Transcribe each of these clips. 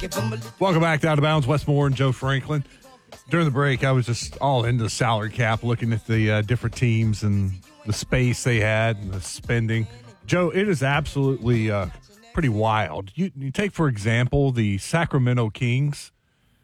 Welcome back to Out of Bounds. Wes Moore and Joe Franklin. During the break, I was just all into the salary cap, looking at the different teams and the space they had and the spending. Joe, it is absolutely pretty wild. You take, for example, the Sacramento Kings,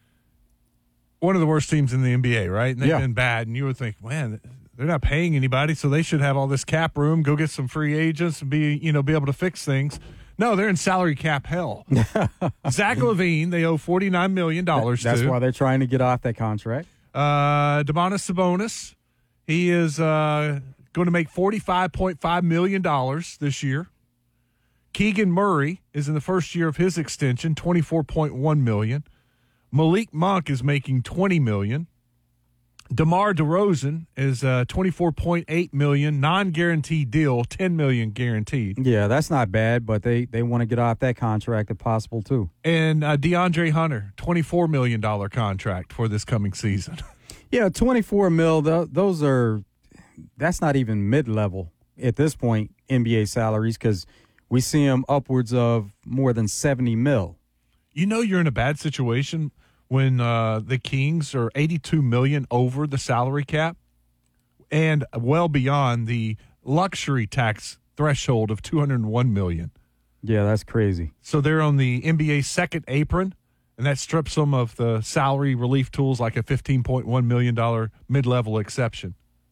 one of the worst teams in the NBA, right? And they've been bad, and you would think, man, they're not paying anybody, so they should have all this cap room, go get some free agents and be able to fix things. No, they're in salary cap hell. Zach LaVine, they owe $49 million to. That's why they're trying to get off that contract. Domantas Sabonis, he is going to make $45.5 million this year. Keegan Murray is in the first year of his extension, $24.1 million. Malik Monk is making $20 million. DeMar DeRozan is $24.8 million, non-guaranteed deal, $10 million guaranteed. Yeah, that's not bad, but they want to get off that contract if possible too. And DeAndre Hunter, $24 million contract for this coming season. Yeah, $24 million. That's not even mid-level at this point NBA salaries, because we see them upwards of more than $70 million. You're in a bad situation when the Kings are $82 million over the salary cap and well beyond the luxury tax threshold of $201 million. Yeah, that's crazy. So they're on the NBA's second apron, and that strips them of the salary relief tools like a $15.1 million mid-level exception.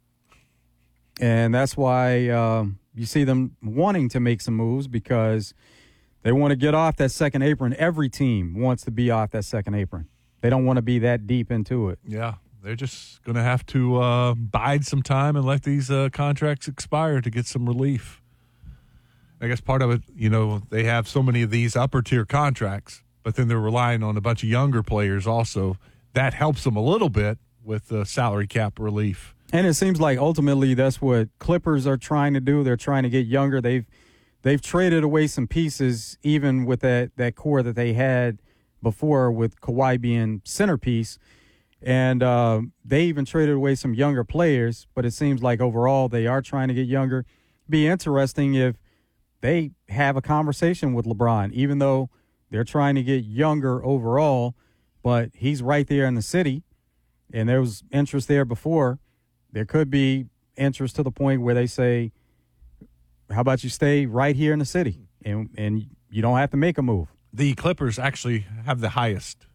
And that's why you see them wanting to make some moves, because they want to get off that second apron. Every team wants to be off that second apron. They don't want to be that deep into it. Yeah, they're just going to have to bide some time and let these contracts expire to get some relief. I guess part of it, they have so many of these upper-tier contracts, but then they're relying on a bunch of younger players also. That helps them a little bit with the salary cap relief. And it seems like ultimately that's what Clippers are trying to do. They're trying to get younger. They've traded away some pieces, even with that core that they had before, with Kawhi being centerpiece. And they even traded away some younger players, but it seems like overall they are trying to get younger. Be interesting if they have a conversation with LeBron, even though they're trying to get younger overall, but he's right there in the city, and there was interest there before. There could be interest to the point where they say, how about you stay right here in the city, and you don't have to make a move. The Clippers actually have the highest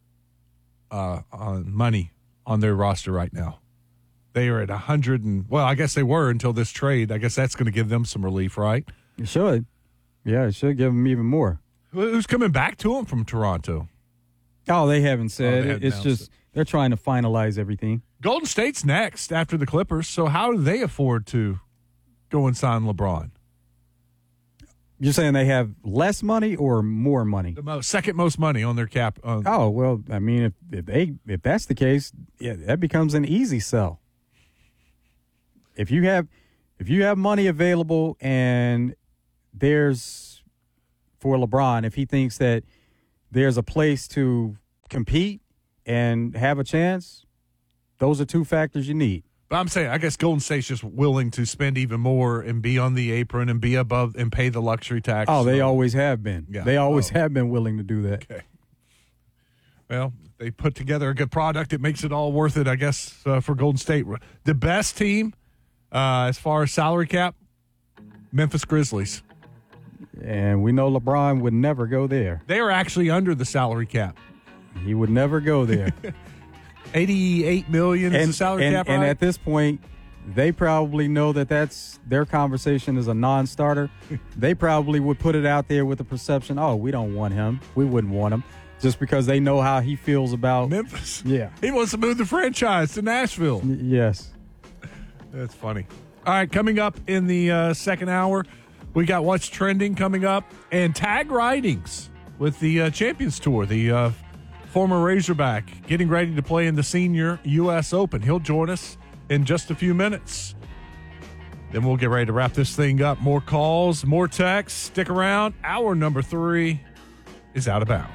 money on their roster right now. They are at 100 well, I guess they were until this trade. I guess that's going to give them some relief, right? It should. Yeah, it should give them even more. Who's coming back to them from Toronto? Oh, they haven't said. It's just they're trying to finalize everything. Golden State's next after the Clippers, so how do they afford to go and sign LeBron? You're saying they have less money or more money? The second most money on their cap. Oh, well, I mean, if that's the case, yeah, that becomes an easy sell. If you have money available and there's, for LeBron, if he thinks that there's a place to compete and have a chance, those are two factors you need. But I'm saying, I guess Golden State's just willing to spend even more and be on the apron and be above and pay the luxury tax. Oh, they always have been. Yeah. They always have been willing to do that. Okay. Well, they put together a good product. It makes it all worth it, I guess, for Golden State. The best team, as far as salary cap, Memphis Grizzlies. And we know LeBron would never go there. They are actually under the salary cap. He would never go there. $88 million is the salary cap, right? And at this point, they probably know that that's their conversation is a non-starter. They probably would put it out there with the perception, oh, we don't want him. We wouldn't want him. Just because they know how he feels about Memphis. Yeah. He wants to move the franchise to Nashville. Yes. That's funny. All right, coming up in the second hour, we got What's Trending coming up and tag ridings with the Champions Tour, the former Razorback, getting ready to play in the Senior U.S. Open. He'll join us in just a few minutes. Then we'll get ready to wrap this thing up. More calls, more texts. Stick around. Hour number 3 is Out of Bounds.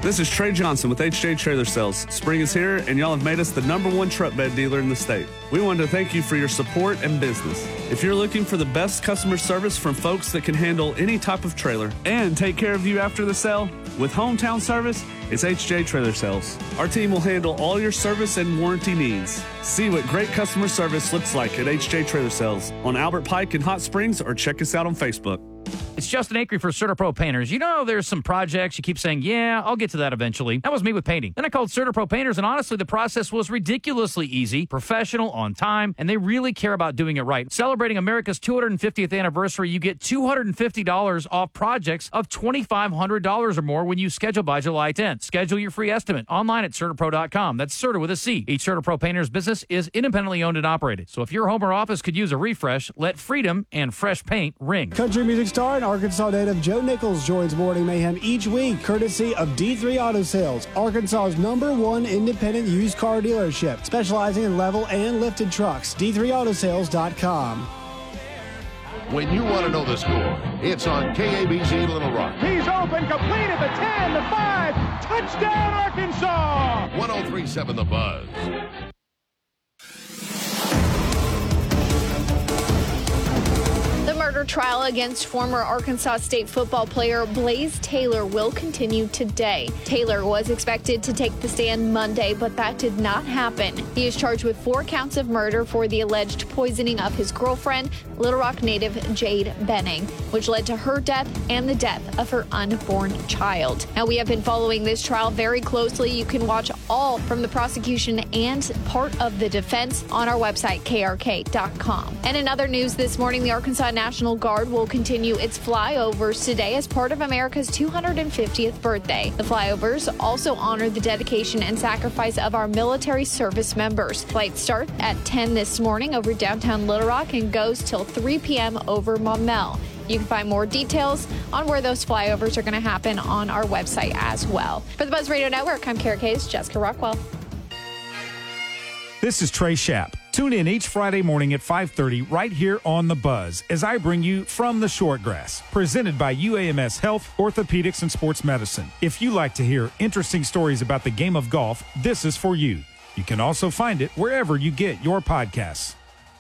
This is Trey Johnson with HJ Trailer Sales. Spring is here, and y'all have made us the #1 truck bed dealer in the state. We want to thank you for your support and business. If you're looking for the best customer service from folks that can handle any type of trailer and take care of you after the sale, with hometown service, it's HJ Trailer Sales. Our team will handle all your service and warranty needs. See what great customer service looks like at HJ Trailer Sales on Albert Pike in Hot Springs, or check us out on Facebook. It's Justin Acree for CertaPro Painters. You know, there's some projects you keep saying, yeah, I'll get to that eventually. That was me with painting. Then I called CertaPro Painters, and honestly, the process was ridiculously easy, professional, on time, and they really care about doing it right. Celebrating America's 250th anniversary, you get $250 off projects of $2,500 or more when you schedule by July 10th. Schedule your free estimate online at CertaPro.com. That's Certa with a C. Each CertaPro Painters business is independently owned and operated. So if your home or office could use a refresh, let freedom and fresh paint ring. Country music star and Arkansas native Joe Nichols joins Morning Mayhem each week, courtesy of D3 Auto Sales, Arkansas's #1 independent used car dealership, specializing in level and lifted trucks. D3AutoSales.com. When you want to know the score, it's on KABZ Little Rock. He's open, complete at the 10, the 5, touchdown Arkansas! 103.7 The Buzz. The murder trial against former Arkansas State football player Blaze Taylor will continue today. Taylor was expected to take the stand Monday, but that did not happen. He is charged with 4 counts of murder for the alleged poisoning of his girlfriend, Little Rock native Jade Benning, which led to her death and the death of her unborn child. Now, we have been following this trial very closely. You can watch all from the prosecution and part of the defense on our website, krk.com. And in other news this morning, the Arkansas National Guard will continue its flyovers today as part of America's 250th birthday. The flyovers also honor the dedication and sacrifice of our military service members. Flights start at 10 this morning over downtown Little Rock and goes till 3 p.m. over Maumelle. You can find more details on where those flyovers are going to happen on our website as well. For the Buzz Radio Network, I'm KRK's Jessica Rockwell. This is Trey Schapp. Tune in each Friday morning at 5:30 right here on The Buzz as I bring you From the Shortgrass, presented by UAMS Health, Orthopedics, and Sports Medicine. If you like to hear interesting stories about the game of golf, this is for you. You can also find it wherever you get your podcasts.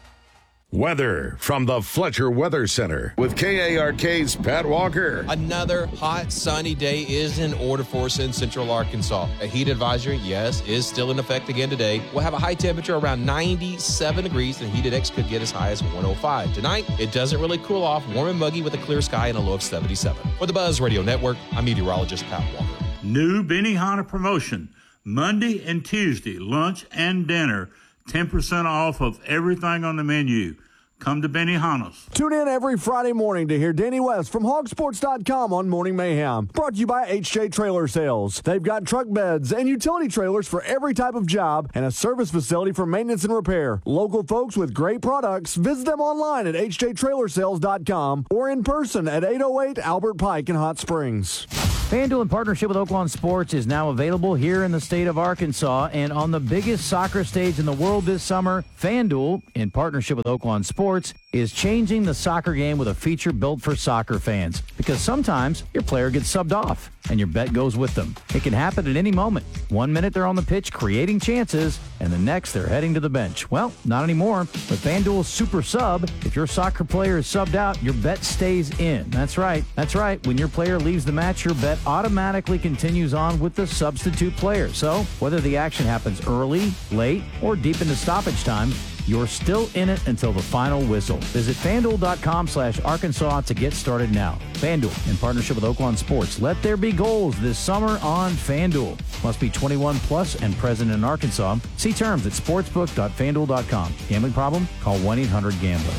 Weather from the Fletcher Weather Center with KARK's Pat Walker. Another hot, sunny day is in order for us in central Arkansas. A heat advisory, yes, is still in effect again today. We'll have a high temperature around 97 degrees. The heat index could get as high as 105. Tonight, it doesn't really cool off. Warm and muggy with a clear sky and a low of 77. For the Buzz Radio Network, I'm meteorologist Pat Walker. New Benihana promotion. Monday and Tuesday, lunch and dinner, 10% off of everything on the menu. Come to Benihana's. Tune in every Friday morning to hear Danny West from Hogsports.com on Morning Mayhem. Brought to you by HJ Trailer Sales. They've got truck beds and utility trailers for every type of job and a service facility for maintenance and repair. Local folks with great products. Visit them online at hjtrailersales.com or in person at 808 Albert Pike in Hot Springs. FanDuel, in partnership with Oaklawn Sports, is now available here in the state of Arkansas. And on the biggest soccer stage in the world this summer, FanDuel, in partnership with Oaklawn Sports, is changing the soccer game with a feature built for soccer fans. Because sometimes your player gets subbed off and your bet goes with them. It can happen at any moment. 1 minute they're on the pitch creating chances, and the next they're heading to the bench. Well, not anymore. With FanDuel's Super Sub, if your soccer player is subbed out, your bet stays in. That's right. When your player leaves the match, your bet automatically continues on with the substitute player. So whether the action happens early, late, or deep into stoppage time, you're still in it until the final whistle. Visit FanDuel.com/Arkansas to get started now. FanDuel, in partnership with Oaklawn Sports. Let there be goals this summer on FanDuel. Must be 21 plus and present in Arkansas. See terms at sportsbook.fanduel.com. Gambling problem? Call 1-800-GAMBLER.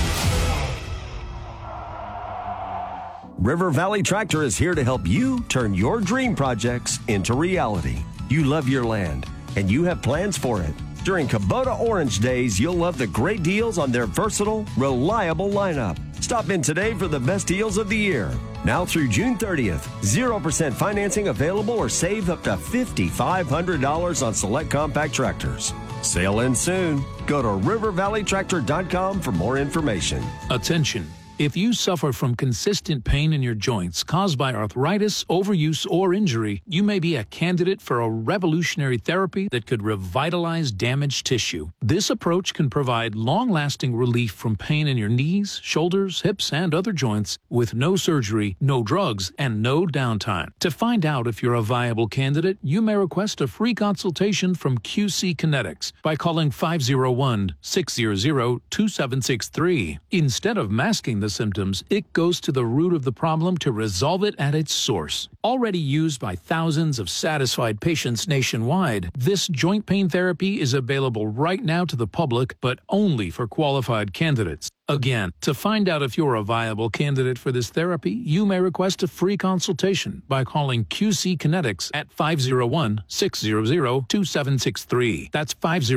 River Valley Tractor is here to help you turn your dream projects into reality. You love your land, and you have plans for it. During Kubota Orange Days, you'll love the great deals on their versatile, reliable lineup. Stop in today for the best deals of the year. Now through June 30th, 0% financing available or save up to $5,500 on select compact tractors. Sale ends soon. Go to rivervalleytractor.com for more information. Attention. If you suffer from consistent pain in your joints caused by arthritis, overuse, or injury, you may be a candidate for a revolutionary therapy that could revitalize damaged tissue. This approach can provide long-lasting relief from pain in your knees, shoulders, hips, and other joints with no surgery, no drugs, and no downtime. To find out if you're a viable candidate, you may request a free consultation from QC Kinetics by calling 501-600-2763. Instead of masking the symptoms, it goes to the root of the problem to resolve it at its source. Already used by thousands of satisfied patients nationwide, this joint pain therapy is available right now to the public, but only for qualified candidates. Again, to find out if you're a viable candidate for this therapy, you may request a free consultation by calling QC Kinetics at 501-600-2763. That's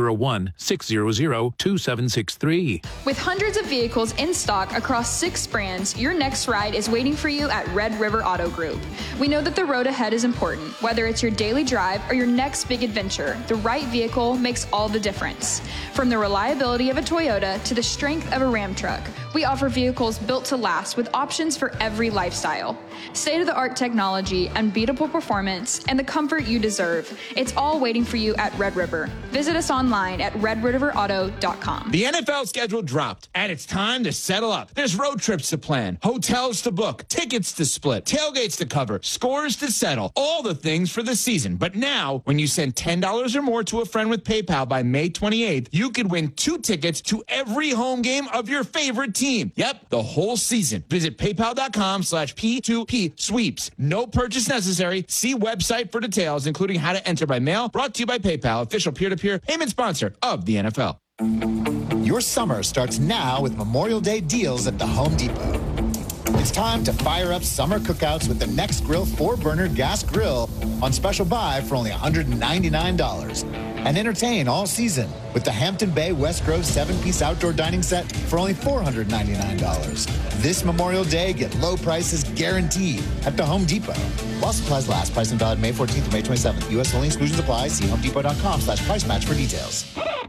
501-600-2763. With hundreds of vehicles in stock across 6 brands, your next ride is waiting for you at Red River Auto Group. We know that the road ahead is important. Whether it's your daily drive or your next big adventure, the right vehicle makes all the difference. From the reliability of a Toyota to the strength of a Ram truck, we offer vehicles built to last with options for every lifestyle. State-of-the-art technology, unbeatable performance, and the comfort you deserve. It's all waiting for you at Red River. Visit us online at redriverauto.com. The NFL schedule dropped, and it's time to settle up. There's road trips to plan, hotels to book, tickets to split, tailgates to cover, scores to settle, all the things for the season. But now, when you send $10 or more to a friend with PayPal by May 28th, you could win 2 tickets to every home game of your favorite team. Yep, the whole season. Visit paypal.com/P2P sweeps. No purchase necessary. See website for details, including how to enter by mail. Brought to you by PayPal, official peer-to-peer payment sponsor of the NFL. Your summer starts now with Memorial Day deals at the Home Depot. It's time to fire up summer cookouts with the Next Grill 4-burner gas grill on special buy for only $199. And entertain all season with the Hampton Bay West Grove 7-piece outdoor dining set for only $499. This Memorial Day, get low prices guaranteed at the Home Depot. While supplies last, price and valid May 14th to May 27th. U.S. only, exclusions apply. See homedepot.com/price match for details.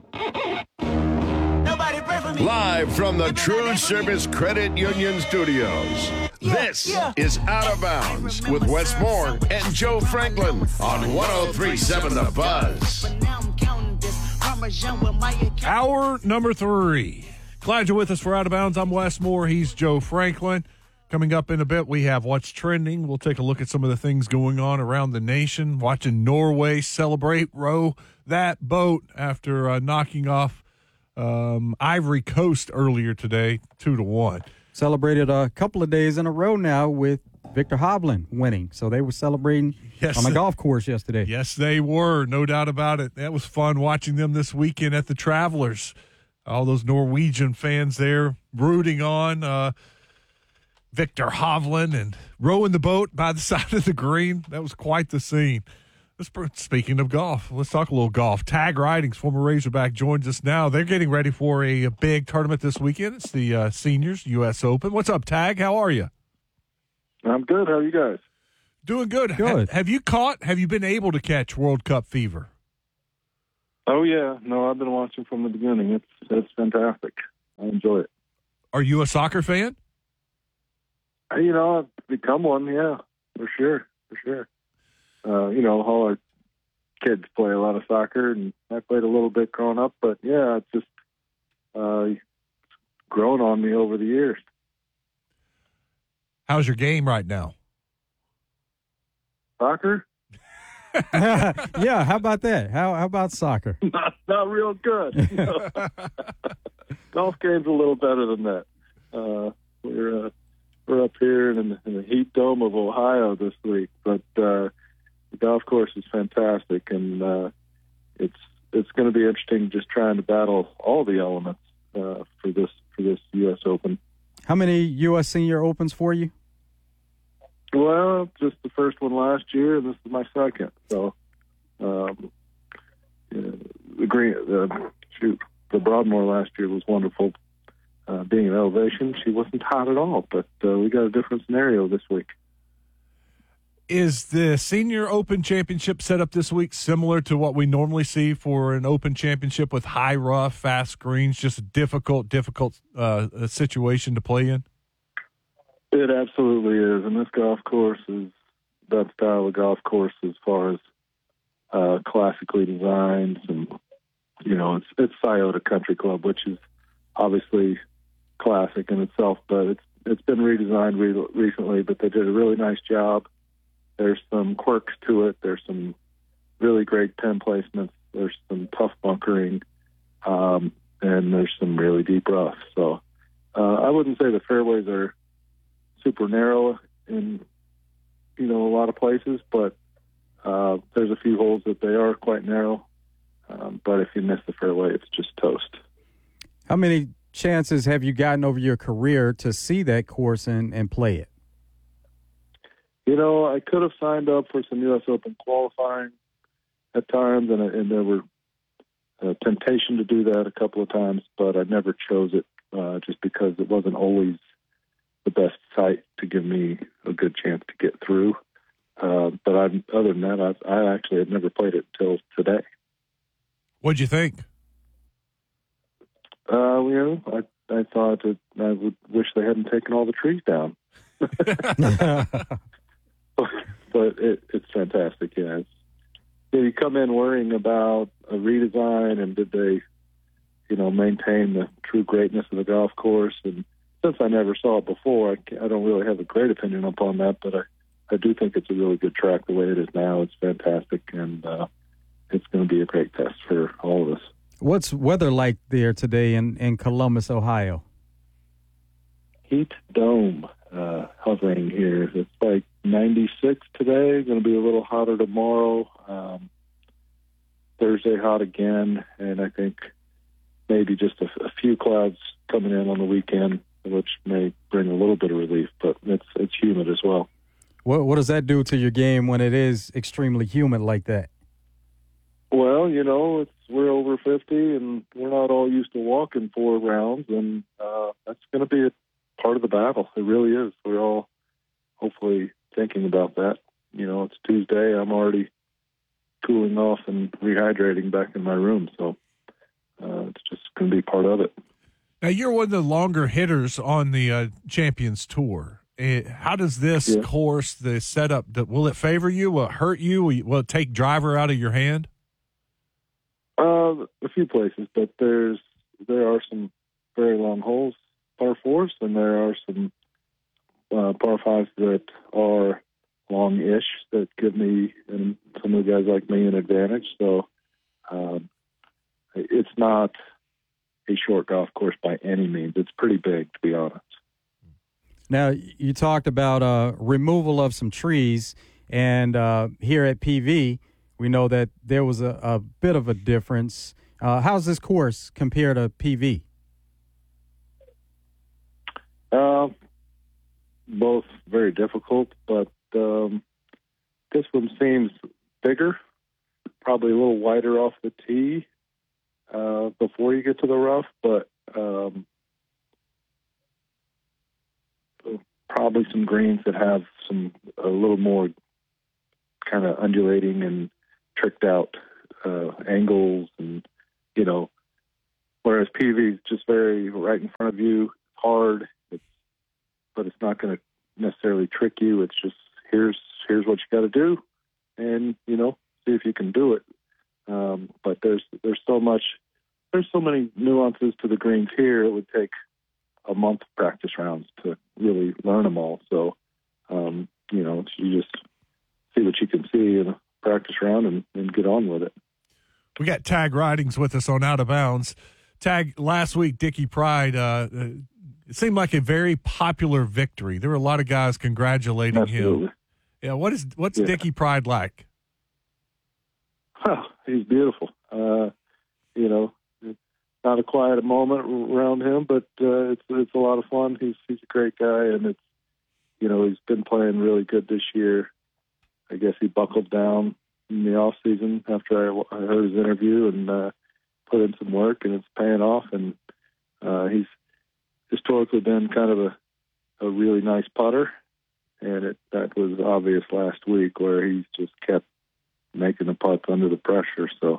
Live from the True Service Credit Union Studios, this is Out of Bounds with Wes Moore and Joe Franklin on 103.7 The Buzz. Hour number 3. Glad you're with us for Out of Bounds. I'm Wes Moore. He's Joe Franklin. Coming up in a bit, we have What's Trending. We'll take a look at some of the things going on around the nation. Watching Norway celebrate, row that boat after knocking off Ivory Coast earlier today, 2-1. Celebrated a couple of days in a row now with Victor Hovland winning. So they were celebrating on the golf course yesterday. Yes, they were. No doubt about it. That was fun watching them this weekend at the Travelers. All those Norwegian fans there rooting on Victor Hovland and rowing the boat by the side of the green. That was quite the scene. Speaking of golf, let's talk a little golf. Tag Ridings, former Razorback, joins us now. They're getting ready for a big tournament this weekend. It's the Seniors U.S. Open. What's up, Tag? How are you? I'm good. How are you guys? Doing good. Good. Have you been able to catch World Cup fever? Oh, yeah. No, I've been watching from the beginning. It's fantastic. I enjoy it. Are you a soccer fan? I've become one, yeah, for sure. All our kids play a lot of soccer, and I played a little bit growing up, but yeah, it's just grown on me over the years. How's your game right now? Soccer? Yeah, how about that? How about soccer? Not real good. Golf game's a little better than that. We're up here in the heat dome of Ohio this week, but the golf course is fantastic, and it's going to be interesting just trying to battle all the elements for this U.S. Open. How many U.S. Senior Opens for you? Well, just the first one last year, and this is my second. So, the Broadmoor last year was wonderful. Being an elevation, she wasn't hot at all, but we got a different scenario this week. Is the Senior Open Championship set up this week similar to what we normally see for an Open Championship with high rough, fast greens, just a difficult situation to play in? It absolutely is, and this golf course is that style of golf course as far as classically designed, and it's Scioto Country Club, which is obviously classic in itself, but it's been redesigned recently. But they did a really nice job. There's some quirks to it. There's some really great pin placements. There's some tough bunkering, and there's some really deep rough. So I wouldn't say the fairways are super narrow in a lot of places, but there's a few holes that they are quite narrow. But if you miss the fairway, it's just toast. How many chances have you gotten over your career to see that course and play it? I could have signed up for some U.S. Open qualifying at times, and there were temptation to do that a couple of times, but I never chose it just because it wasn't always the best site to give me a good chance to get through. But other than that, I actually had never played it until today. What'd you think? I thought that I would wish they hadn't taken all the trees down. But it's fantastic, yeah. You come in worrying about a redesign and did they, maintain the true greatness of the golf course. And since I never saw it before, I don't really have a great opinion upon that, but I do think it's a really good track the way it is now. It's fantastic, and it's going to be a great test for all of us. What's weather like there today in Columbus, Ohio? Heat dome hovering here. It's like 96 today, going to be a little hotter tomorrow. Thursday hot again, and I think maybe just a few clouds coming in on the weekend, which may bring a little bit of relief, but it's humid as well. What does that do to your game when it is extremely humid like that? Well, we're over 50, and we're not all used to walking 4 rounds, and that's going to be a part of the battle. It really is. We're all hopefully thinking about that. It's Tuesday. I'm already cooling off and rehydrating back in my room, so it's just going to be part of it. Now, you're one of the longer hitters on the Champions Tour. How does this course, the setup, will it favor you? Will it hurt you? Will it take driver out of your hand? A few places, but there are some very long holes, par 4s, and there are some par 5s that are long-ish that give me and some of the guys like me an advantage. So it's not a short golf course by any means. It's pretty big, to be honest. Now, you talked about removal of some trees, and here at PV, we know that there was a bit of a difference. How's this course compared to PV? Both very difficult, but this one seems bigger, probably a little wider off the tee before you get to the rough, but probably some greens that have a little more kind of undulating and tricked out angles, and whereas PV is just very right in front of you, hard, but it's not going to necessarily trick you. It's just here's what you got to do, and see if you can do it. But there's so many nuances to the greens here. It would take a month of practice rounds to really learn them all. So you just see what you can see in a practice round and get on with it. We got Tag Ridings with us on Out of Bounds. Tag, last week, Dickie Pride, it seemed like a very popular victory. There were a lot of guys congratulating him. Yeah, what's Dickie Pride like? Oh, he's beautiful. Not a quiet moment around him, but it's a lot of fun. He's a great guy, and he's been playing really good this year. I guess he buckled down in the off season after I heard his interview and put in some work, and it's paying off. And he's historically been kind of a really nice putter, and that was obvious last week where he's just kept making the putts under the pressure. So,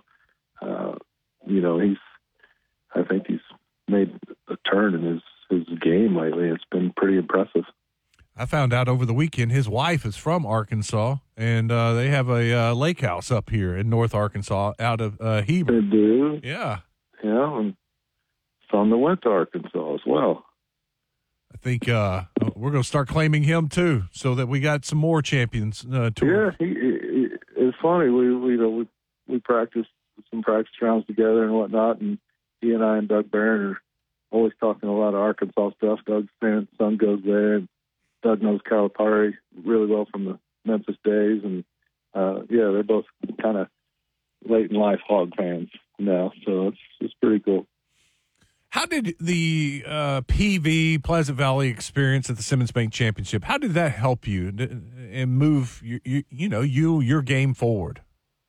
I think he's made a turn in his game lately. It's been pretty impressive. I found out over the weekend his wife is from Arkansas, and they have a lake house up here in North Arkansas out of Heber. They do. Yeah. Yeah, and some that went to Arkansas as well. I think we're going to start claiming him, too, so that we got some more champions. Yeah, it's funny. We practiced some practice rounds together and whatnot, and he and I and Doug Barron are always talking a lot of Arkansas stuff. Doug's son goes there, and Doug knows Calipari really well from the Memphis days, and they're both kind of late in life Hog fans now, so it's pretty cool. How did the PV Pleasant Valley experience at the Simmons Bank Championship? How did that help you and move your game forward?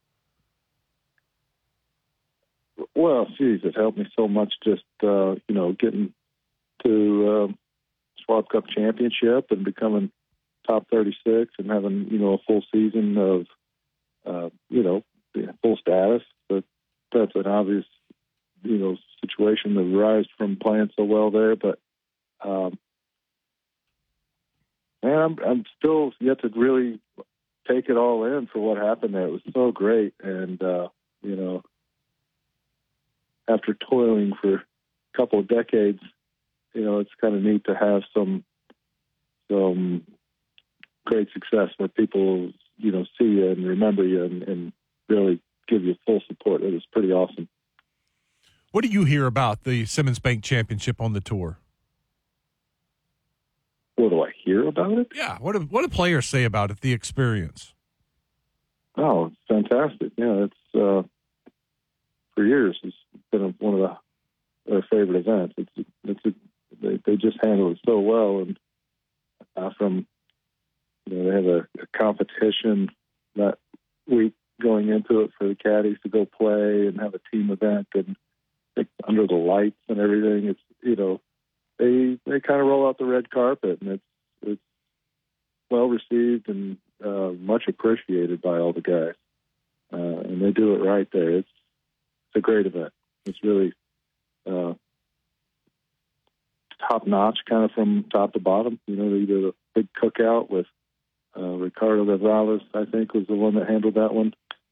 Well, geez, it helped me so much just getting to Schwab Cup championship and becoming top 36 and having a full season of full status. But that's an obvious situation that arised from playing so well there. But I'm still yet to really take it all in for what happened there. It was so great, and after toiling for a couple of decades, it's kind of neat to have some great success where people, see you and remember you and really give you full support. It was pretty awesome. What do you hear about the Simmons Bank Championship on the tour? What do I hear about it? Yeah. What do players say about it, the experience? Oh, it's fantastic. Yeah, it's for years it's been one of their favorite events. They just handle it so well, and they have a competition that week going into it for the caddies to go play and have a team event and under the lights and everything. It's they kind of roll out the red carpet, and it's well received and much appreciated by all the guys, and they do it right there. It's a great event. It's really top notch, kind of from top to bottom. They did a big cookout with Ricardo Gonzalez, I think, was the one that handled that one.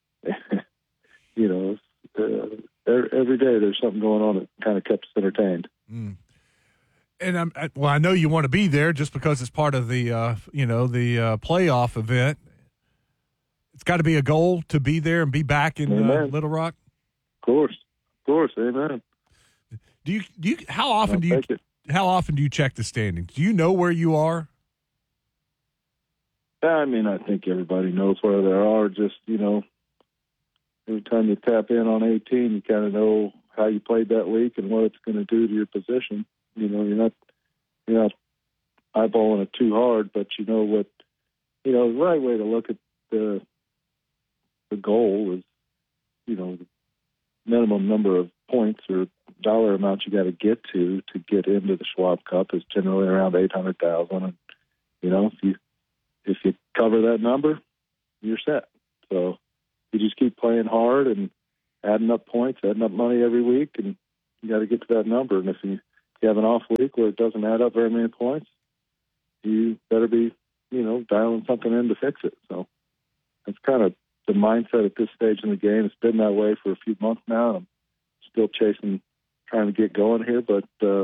Every day there's something going on that kind of kept us entertained. Mm. And I know you want to be there just because it's part of the playoff event. It's got to be a goal to be there and be back in Little Rock. Of course, amen. How often do you check the standings? Do you know where you are? I mean, I think everybody knows where they are. Just every time you tap in on 18, you kind of know how you played that week and what it's going to do to your position. You're not eyeballing it too hard, but what the right way to look at the goal is the minimum number of points or dollar amount you got to get into the Schwab Cup is generally around 800,000, and if you cover that number, you're set. So you just keep playing hard and adding up points, adding up money every week, and you got to get to that number. And if you have an off week where it doesn't add up very many points, you better be, dialing something in to fix it. So that's kind of the mindset at this stage in the game. It's been that way for a few months now. I'm still trying to get going here, but,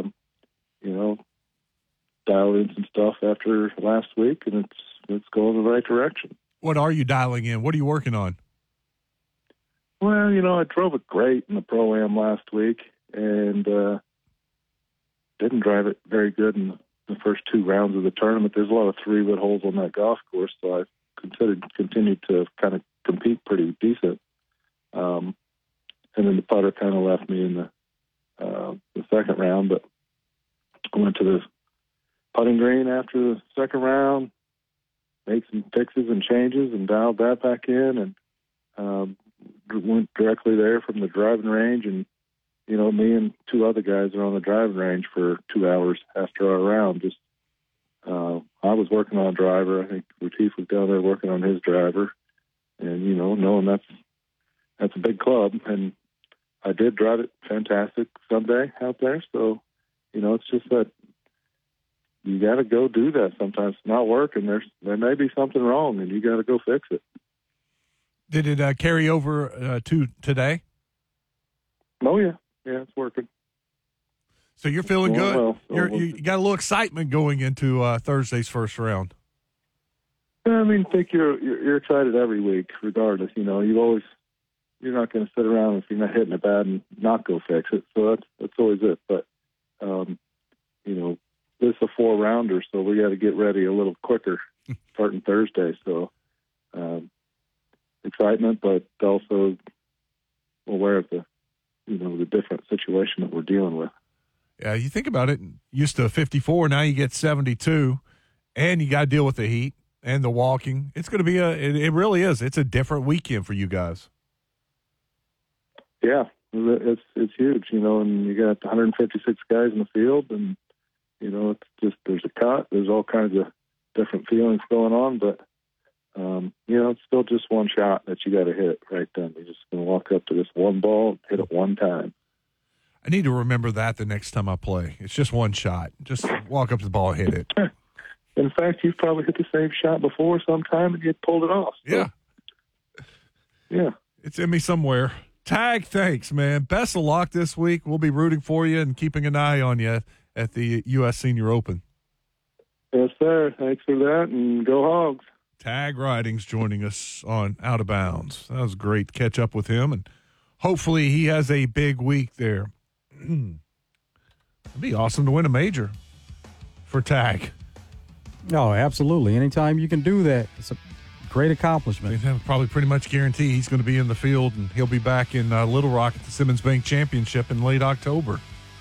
dialed in some stuff after last week, and it's going in the right direction. What are you dialing in? What are you working on? Well, I drove it great in the Pro-Am last week, and didn't drive it very good in the first two rounds of the tournament. There's a lot of 3-wood holes on that golf course, so I continued to kind of compete pretty decent. And then the putter kind of left me in the second round, but I went to the putting green after the second round, made some fixes and changes, and dialed that back in, and went directly there from the driving range. And me and two other guys are on the driving range for 2 hours after our round. Just I was working on a driver. I think Retief was down there working on his driver, and knowing that's a big club, and I did drive it fantastic Sunday out there. So it's just that you got to go do that. Sometimes it's not working. There may be something wrong, and you got to go fix it. Did it carry over to today? Oh, yeah. Yeah, it's working. So you're feeling good? Well, You got a little excitement going into Thursday's first round. I mean, I think you're excited every week, regardless. You know, you're not going to sit around if you're not hitting it bad and not go fix it. So that's always it. But, you know, this is a 4-rounder, so we got to get ready a little quicker starting Thursday. So excitement, but also aware of the different situation that we're dealing with. Yeah, you think about it, used to 54, now you get 72, and you got to deal with the heat and the walking. It's going to be it really is. It's a different weekend for you guys. Yeah, it's huge, you know, and you got 156 guys in the field, and, you know, it's just, there's a cut, there's all kinds of different feelings going on, but, you know, it's still just one shot that you got to hit right then. You're just going to walk up to this one ball, hit it one time. I need to remember that the next time I play. It's just one shot. Just walk up to the ball and hit it. In fact, you've probably hit the same shot before sometime and you pulled it off. So. Yeah. Yeah. It's in me somewhere. Tag, thanks, man. Best of luck this week. We'll be rooting for you and keeping an eye on you at the U.S. Senior Open. Yes, sir. Thanks for that, and go Hogs. Tag Ridings joining us on Out of Bounds. That was great to catch up with him, and hopefully he has a big week there. It'd be awesome to win a major for Tag. Oh, absolutely. Anytime you can do that, it's a great accomplishment. Probably pretty much guarantee he's going to be in the field, and he'll be back in Little Rock at the Simmons Bank Championship in late October.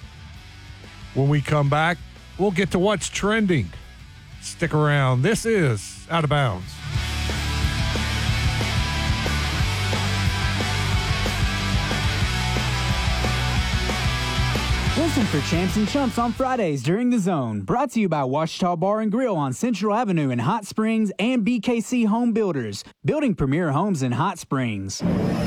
When we come back, we'll get to what's trending. Stick around. This is Out of Bounds. Listen for Champs and Chumps on Fridays during The Zone. Brought to you by Ouachita Bar and Grill on Central Avenue in Hot Springs and BKC Home Builders, building premier homes in Hot Springs.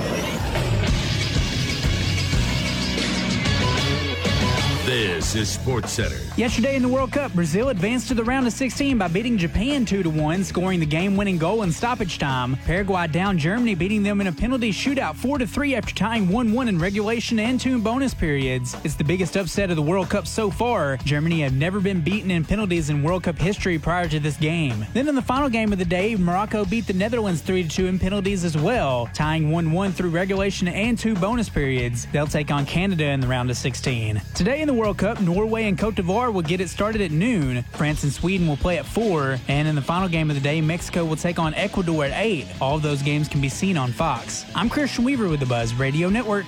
This is SportsCenter. Yesterday in the World Cup, Brazil advanced to the round of 16 by beating Japan 2-1, scoring the game-winning goal in stoppage time. Paraguay downed Germany, beating them in a penalty shootout 4-3 after tying 1-1 in regulation and 2 bonus periods. It's the biggest upset of the World Cup so far. Germany have never been beaten in penalties in World Cup history prior to this game. Then in the final game of the day, Morocco beat the Netherlands 3-2 in penalties as well, tying 1-1 through regulation and 2 bonus periods. They'll take on Canada in the round of 16. Today in the World Cup, Norway and Cote d'Ivoire will get it started at noon. France and Sweden will play at 4. And in the final game of the day, Mexico will take on Ecuador at 8. All of those games can be seen on Fox. I'm Christian Weaver with the Buzz Radio Network.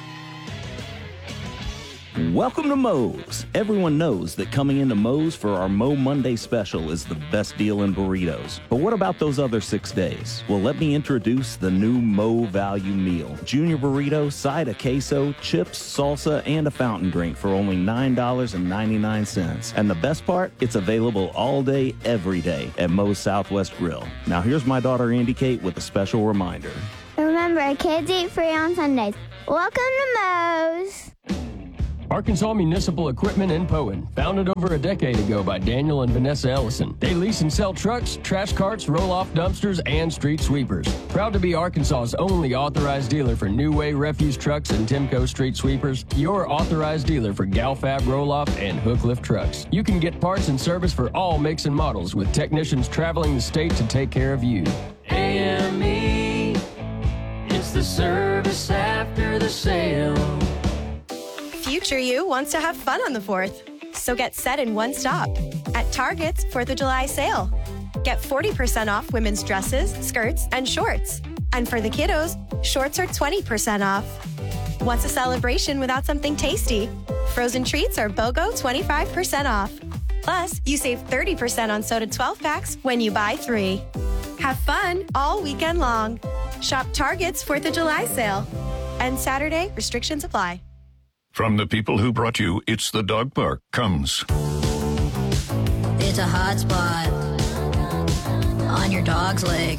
Welcome to Moe's. Everyone knows that coming into Moe's for our Mo Monday special is the best deal in burritos. But what about those other 6 days? Well, let me introduce the new Mo Value Meal. Junior burrito, side of queso, chips, salsa, and a fountain drink for only $9.99. And the best part, it's available all day, every day at Moe's Southwest Grill. Now here's my daughter Andy Kate with a special reminder. Remember, kids eat free on Sundays. Welcome to Moe's. Arkansas Municipal Equipment in Poen, founded over a decade ago by Daniel and Vanessa Ellison. They lease and sell trucks, trash carts, roll-off dumpsters, and street sweepers. Proud to be Arkansas's only authorized dealer for New Way refuse trucks and Timco street sweepers. Your authorized dealer for Galfab roll-off and hook lift trucks. You can get parts and service for all makes and models with technicians traveling the state to take care of you. AME, it's the service after the sale. Future you wants to have fun on the 4th, so get set in one stop at Target's 4th of July sale. Get 40% off women's dresses, skirts, and shorts. And for the kiddos, shorts are 20% off. What's a celebration without something tasty? Frozen treats are BOGO 25% off. Plus, you save 30% on soda 12-packs when you buy 3. Have fun all weekend long. Shop Target's 4th of July sale. And Saturday, restrictions apply. From the people who brought you It's the Dog Park comes. It's a hot spot on your dog's leg.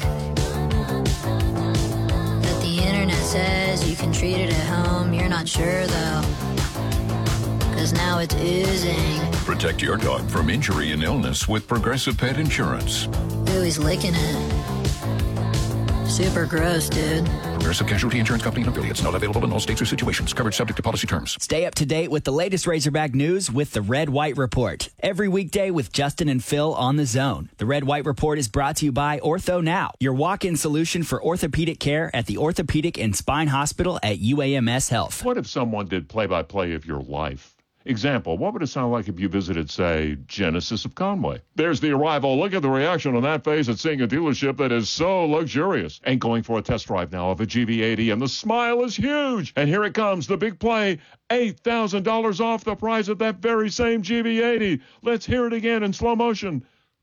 But the internet says you can treat it at home. You're not sure though, 'cause 'cause now it's oozing. Protect your dog from injury and illness with Progressive Pet Insurance. Ooh, he's licking it. Super gross, dude. Progressive Casualty Insurance Company and affiliates. Not available in all states or situations. Coverage subject to policy terms. Stay up to date with the latest Razorback news with the Red White Report. Every weekday with Justin and Phil on the Zone. The Red White Report is brought to you by Ortho Now, your walk-in solution for orthopedic care at the Orthopedic and Spine Hospital at UAMS Health. What if someone did play-by-play of your life? Example, what would it sound like if you visited, say, Genesis of Conway? There's the arrival. Look at the reaction on that face at seeing a dealership that is so luxurious. And going for a test drive now of a GV80, and the smile is huge. And here it comes, the big play, $8,000 off the price of that very same GV80. Let's hear it again in slow motion.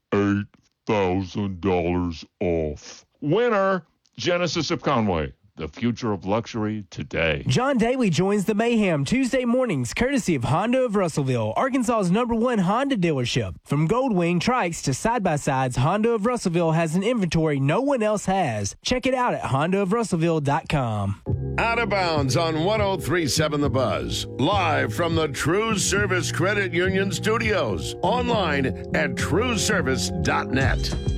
$8,000 off. Winner, Genesis of Conway. The future of luxury today. John Daly joins the mayhem Tuesday mornings, courtesy of Honda of Russellville, Arkansas's #1 Honda dealership. From Goldwing trikes to side-by-sides, Honda of Russellville has an inventory no one else has. Check it out at hondaofrussellville.com. Out of Bounds on 103.7 The Buzz. Live from the True Service Credit Union studios. Online at trueservice.net.